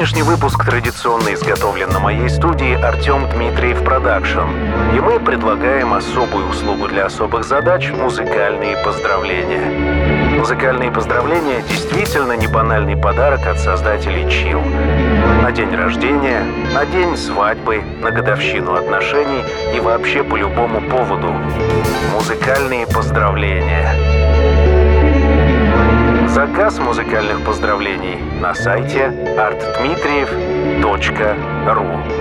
Сегодняшний выпуск традиционно изготовлен на моей студии Артем Дмитриев Продакшн. И мы предлагаем особую услугу для особых задач – музыкальные поздравления. Музыкальные поздравления – действительно не банальный подарок от создателей Chill. На день рождения, на день свадьбы, на годовщину отношений и вообще по любому поводу. Музыкальные поздравления. Заказ музыкальных поздравлений на сайте artdmitriev.ru.